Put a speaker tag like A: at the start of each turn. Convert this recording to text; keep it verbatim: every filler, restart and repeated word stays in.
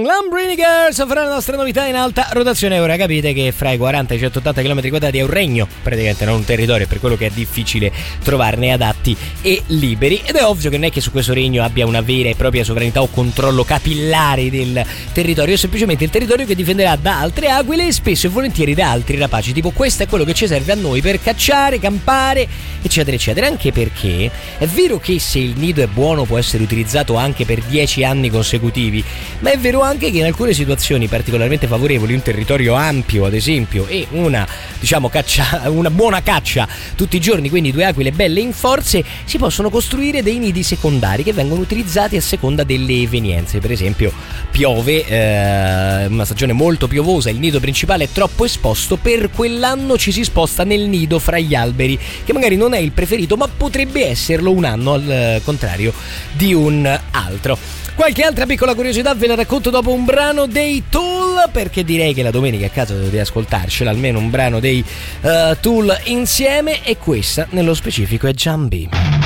A: con Lambrini Girls fra le nostre novità in alta rotazione. Ora capite che fra i quaranta e i centottanta chilometri quadrati è un regno, praticamente non un territorio, per quello che è difficile trovarne adatti e liberi, ed è ovvio che non è che su questo regno abbia una vera e propria sovranità o controllo capillare del territorio, è semplicemente il territorio che difenderà da altre aquile e spesso e volentieri da altri rapaci, tipo questo è quello che ci serve a noi per cacciare, campare, eccetera eccetera. Anche perché è vero che se il nido è buono può essere utilizzato anche per dieci anni consecutivi, ma è vero anche che in alcune situazioni particolarmente favorevoli, un territorio ampio ad esempio e una diciamo caccia, una buona caccia tutti i giorni, quindi due aquile belle in forze, si possono costruire dei nidi secondari che vengono utilizzati a seconda delle evenienze. Per esempio piove, eh, una stagione molto piovosa, il nido principale è troppo esposto, per quell'anno ci si sposta nel nido fra gli alberi, che magari non è il preferito ma potrebbe esserlo un anno al contrario di un altro. Qualche altra piccola curiosità ve la racconto dopo un brano dei Tool, perché direi che la domenica a casa dovete ascoltarcela, almeno un brano dei uh, Tool insieme, e questa nello specifico è Jambi.